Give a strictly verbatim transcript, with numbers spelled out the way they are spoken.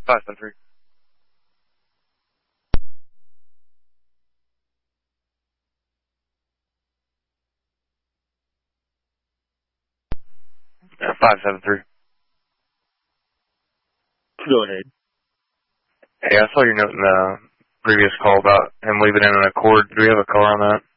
five seven three. Yeah, five seven three. Go ahead. Hey, I saw your note in the previous call about him leaving in an Accord. Do we have a color on that?